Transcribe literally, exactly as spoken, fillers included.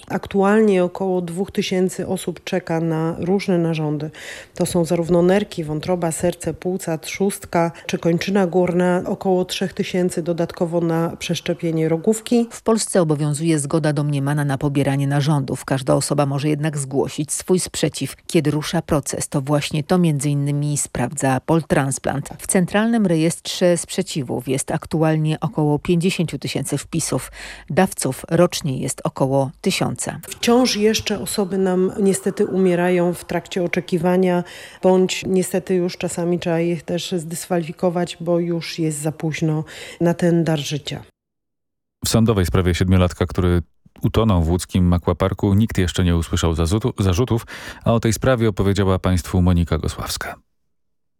Aktualnie około dwóch tysięcy osób czeka na różne narządy. To są zarówno nerki, wątroba, serce, płuca, trzustka czy kończyna górna. Około trzech tysięcy dodatkowo na przeszczepienie rogówki. W Polsce obowiązuje zgoda domniemana na pobieranie narządów. Każda osoba może jednak zgłosić swój sprzeciw, kiedy rusza proces. To właśnie to między innymi sprawdza Poltransplant. W Centralnym Rejestrze Sprzeciwów jest aktualnie około pięćdziesiąt tysięcy wpisów. Dawców rocznie jest około tysiąca. Wciąż jeszcze osoby nam niestety umierają w trakcie oczekiwania, bądź niestety już czasami trzeba ich też zdyskwalifikować, bo już jest za późno na ten dar życia. W sądowej sprawie siedmiolatka, który utonął w łódzkim aquaparku, nikt jeszcze nie usłyszał zarzutów, a o tej sprawie opowiedziała państwu Monika Gosławska.